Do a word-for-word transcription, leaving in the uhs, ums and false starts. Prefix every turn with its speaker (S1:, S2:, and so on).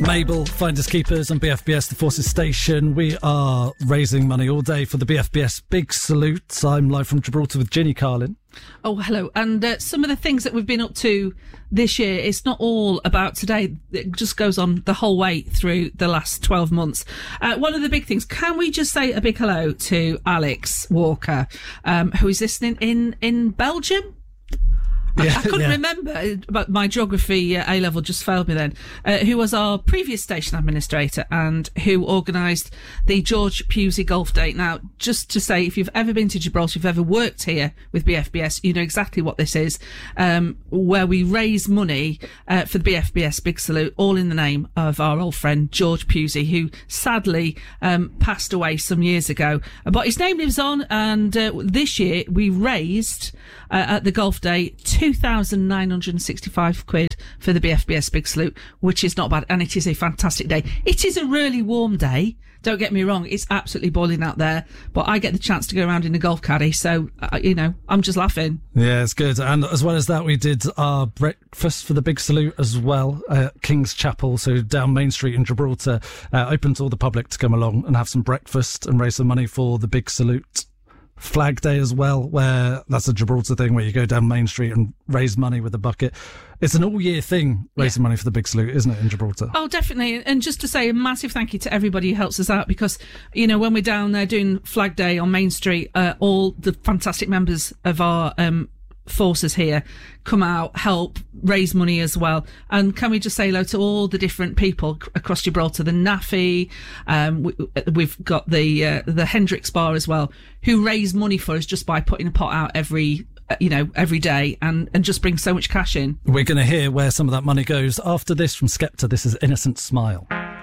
S1: Mabel, Finders Keepers and B F B S, the Forces Station. We are raising money all day for the B F B S Big Salute. I'm live from Gibraltar with Ginny Carlin.
S2: Oh, hello. And uh, some of the things that we've been up to this year, it's not all about today. It just goes on the whole way through the last twelve months. Uh, one of the big things, can we just say a big hello to Alex Walker, um, who is listening in, in Belgium? I,
S1: Yeah,
S2: I couldn't
S1: yeah.
S2: remember, but my geography uh, A-level just failed me then, uh, who was our previous station administrator and who organised the George Pusey Golf Day. Now, just to say, if you've ever been to Gibraltar, if you've ever worked here with B F B S, you know exactly what this is, um, where we raise money uh, for the B F B S Big Salute, all in the name of our old friend George Pusey, who sadly um, passed away some years ago. But his name lives on, and uh, this year we raised uh, at the Golf Day two thousand nine hundred sixty-five quid for the B F B S Big Salute, which is not bad, and it is a fantastic day. It is a really warm day, don't get me wrong, it's absolutely boiling out there, but I get the chance to go around in a golf caddy, so, uh, you know, I'm just laughing.
S1: Yeah, it's good. And as well as that, we did our breakfast for the Big Salute as well at King's Chapel, so down Main Street in Gibraltar, uh, open to all the public to come along and have some breakfast and raise some money for the Big Salute. Flag Day as well, where that's a Gibraltar thing where you go down Main Street and raise money with a bucket. It's an all year thing, raising
S2: Yeah.
S1: money for the Big Salute, isn't it, in Gibraltar?
S2: Oh, definitely. And just to say a massive thank you to everybody who helps us out, because, you know, when we're down there doing Flag Day on Main Street, uh, all the fantastic members of our um, forces here come out, help, raise money as well. And can we just say hello to all the different people c- across Gibraltar, the N A F I, um, we, we've got the uh, the Hendrix Bar as well, who raise money for us just by putting a pot out every uh, you know, every day, and, and just bring so much cash in.
S1: We're going to hear where some of that money goes after this from Skepta. This is Innocent Smile.